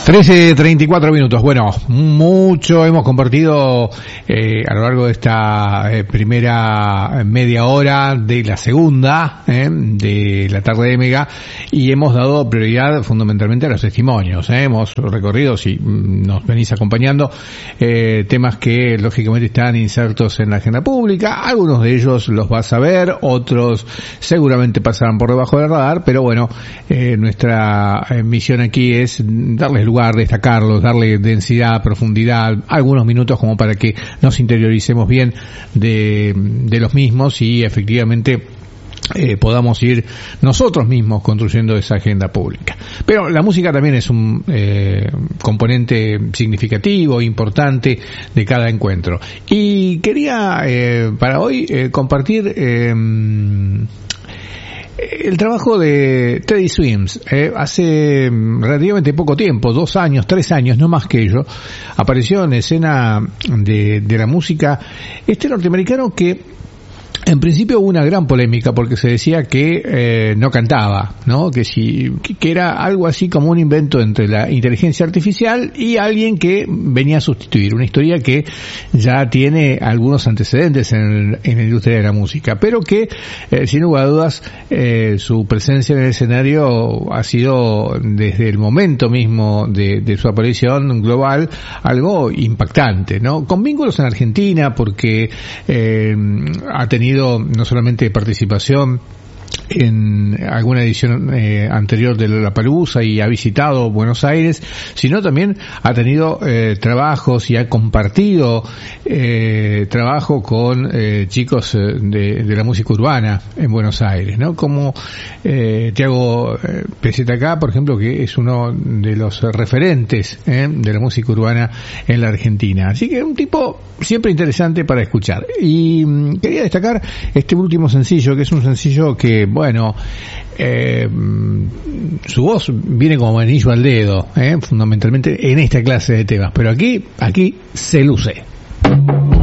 13:34. Bueno, mucho hemos compartido a lo largo de esta primera media hora de la segunda de la tarde de Mega, y hemos dado prioridad fundamentalmente a los testimonios. Hemos recorrido, si nos venís acompañando, temas que lógicamente están insertos en la agenda pública. Algunos de ellos los vas a ver, otros seguramente pasarán por debajo del radar, pero bueno, nuestra misión aquí es darles lugar, destacarlos, darle densidad, profundidad, algunos minutos como para que nos interioricemos bien de los mismos y efectivamente podamos ir nosotros mismos construyendo esa agenda pública. Pero la música también es un componente significativo, importante de cada encuentro. Y quería para hoy compartir el trabajo de Teddy Swims. Hace relativamente poco tiempo, 2 años, 3 años, no más que ello, apareció en escena de la música este norteamericano que en principio hubo una gran polémica porque se decía que no cantaba, ¿no? Que era algo así como un invento entre la inteligencia artificial y alguien que venía a sustituir, una historia que ya tiene algunos antecedentes en la industria de la música, pero que sin lugar a dudas su presencia en el escenario ha sido desde el momento mismo de su aparición global algo impactante, ¿no? Con vínculos en Argentina porque ha tenido no solamente participación en alguna edición anterior de Lollapalooza y ha visitado Buenos Aires, sino también ha tenido trabajos y ha compartido trabajo con chicos de la música urbana en Buenos Aires, ¿no? Como Tiago PZK, por ejemplo, que es uno de los referentes de la música urbana en la Argentina. Así que un tipo siempre interesante para escuchar. Y quería destacar este último sencillo, que es un sencillo que, bueno, su voz viene como anillo al dedo, fundamentalmente en esta clase de temas, pero aquí se luce.